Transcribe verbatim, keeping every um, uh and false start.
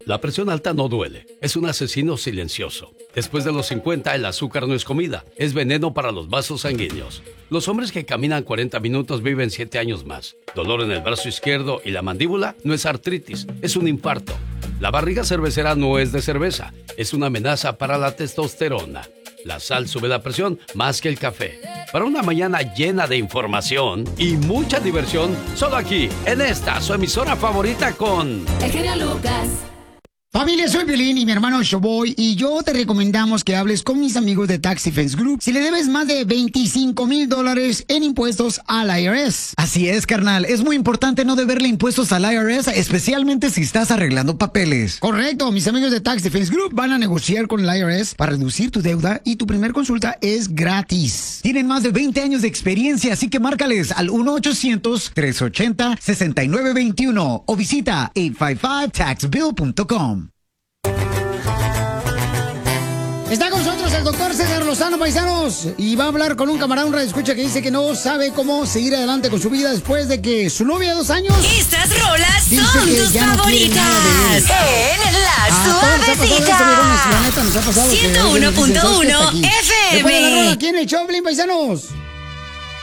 La presión alta no duele, es un asesino silencioso. Después de los cincuenta, el azúcar no es comida, es veneno para los vasos sanguíneos. Los hombres que caminan cuarenta minutos viven siete años más. Dolor en el brazo izquierdo y la mandíbula no es artritis, es un infarto. La barriga cervecera no es de cerveza, es una amenaza para la testosterona. La sal sube la presión más que el café. Para una mañana llena de información y mucha diversión, solo aquí, en esta, su emisora favorita con... El genio Lucas. Familia, soy Piolín y mi hermano Showboy, y yo te recomendamos que hables con mis amigos de Tax Defense Group si le debes más de veinticinco mil dólares en impuestos al I R S. Así es, carnal. Es muy importante no deberle impuestos al I R S, especialmente si estás arreglando papeles. Correcto. Mis amigos de Tax Defense Group van a negociar con el I R S para reducir tu deuda y tu primer consulta es gratis. Tienen más de veinte años de experiencia, así que márcales al uno ochocientos, tres ochenta, sesenta y nueve veintiuno o visita ocho cinco cinco tax bill punto com. Está con nosotros el doctor César Lozano, paisanos, y va a hablar con un camarada, un radioescucha que dice que no sabe cómo seguir adelante con su vida después de que su novia de dos años... Estas rolas dice son que tus ya no quiere nada de él. favoritas. En La Ah, todos nos ha pasado esto, viejones, la Suavecita. neta, nos ha pasado que ciento alguien uno nos dice, punto "¿Sabes qué? uno Hasta aquí". F ¿Me pueden dar rola M. aquí en el Choplin, paisanos?